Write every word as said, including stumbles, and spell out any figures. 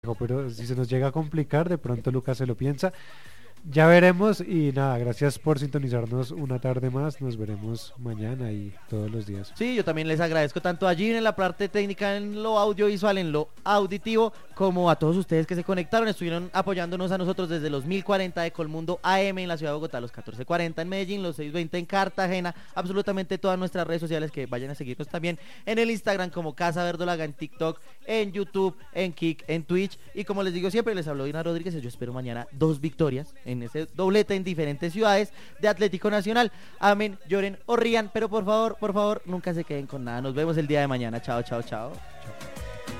pero si se nos llega a complicar, de pronto Lucas se lo piensa. Ya veremos y nada, gracias por sintonizarnos una tarde más. Nos veremos mañana y todos los días. Sí, yo también les agradezco tanto a Gin en la parte técnica, en lo audiovisual, en lo auditivo, como a todos ustedes que se conectaron, estuvieron apoyándonos a nosotros desde los mil cuarenta de Colmundo A M en la ciudad de Bogotá, los catorce cuarenta en Medellín, los seiscientos veinte en Cartagena, absolutamente todas nuestras redes sociales, que vayan a seguirnos también en el Instagram como Casa Verdolaga, en TikTok, en YouTube, en Kik, en Twitch, y como les digo siempre, les habló Dina Rodríguez, yo espero mañana dos victorias en ese doblete en diferentes ciudades de Atlético Nacional. Amen, lloren o rían, pero por favor, por favor, nunca se queden con nada. Nos vemos el día de mañana. Chao, chao, chao. Chao.